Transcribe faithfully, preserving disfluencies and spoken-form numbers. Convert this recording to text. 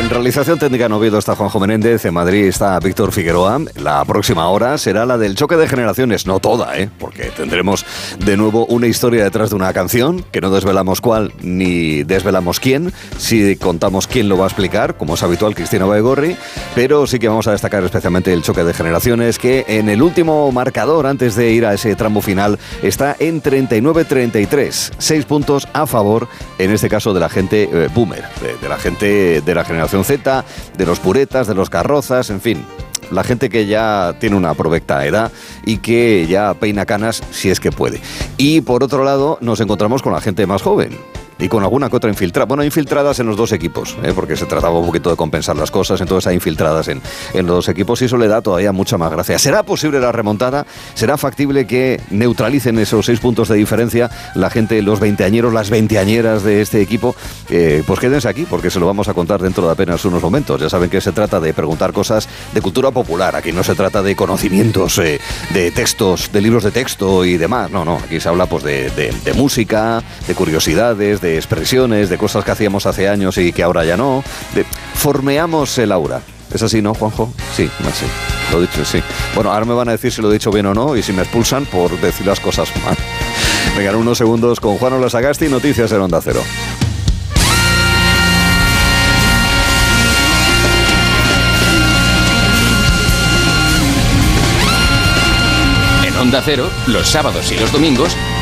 En realización técnica en Oviedo está Juanjo Menéndez, en Madrid está Víctor Figueroa. La próxima hora será la del choque de generaciones, no toda, ¿eh? Porque tendremos de nuevo una historia detrás de una canción, que no desvelamos cuál ni desvelamos quién, si contamos quién lo va a explicar, como es habitual, Cristina Baigorri, pero sí que vamos a destacar especialmente el choque de generaciones, que en el último marcador, antes de ir a ese tramo final, está en treinta y nueve a treinta y tres, seis puntos a favor, en este caso de la gente eh, boomer, de, de la gente de la generación Z, de los puretas, de los carrozas, en fin, la gente que ya tiene una provecta edad y que ya peina canas si es que puede. Y por otro lado nos encontramos con la gente más joven y con alguna que otra infiltrada, bueno, infiltradas en los dos equipos, ¿eh? Porque se trataba un poquito de compensar las cosas, entonces hay infiltradas en, en los dos equipos y eso le da todavía mucha más gracia. ¿Será posible la remontada? ¿Será factible que neutralicen esos seis puntos de diferencia la gente, los veinteañeros, las veinteañeras de este equipo? Eh, pues quédense aquí porque se lo vamos a contar dentro de apenas unos momentos. Ya saben que se trata de preguntar cosas de cultura popular, aquí no se trata de conocimientos, eh, de textos, de libros de texto y demás, no, no, aquí se habla pues de, de, de música, de curiosidades, de de expresiones, de cosas que hacíamos hace años y que ahora ya no. De, formeamos el aura. ¿Es así, no, Juanjo? Sí, así. Lo he dicho, sí. Bueno, ahora me van a decir si lo he dicho bien o no y si me expulsan por decir las cosas mal. Vengan unos segundos con Juan Olasagasti, noticias en Onda Cero. En Onda Cero, los sábados y los domingos,